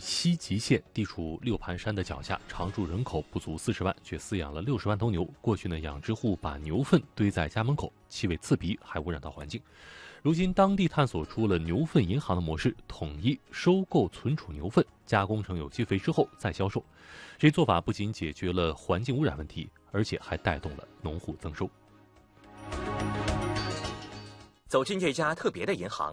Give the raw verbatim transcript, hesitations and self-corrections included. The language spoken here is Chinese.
西极县，地处六盘山的脚下，常住人口不足四十万，却饲养了六十万头牛。过去呢，养殖户把牛粪堆在家门口，气味刺鼻，还污染到环境。如今，当地探索出了牛粪银行的模式，统一收购、存储牛粪，加工成有机肥之后再销售。这做法不仅解决了环境污染问题，而且还带动了农户增收。 走进这家特别的银行，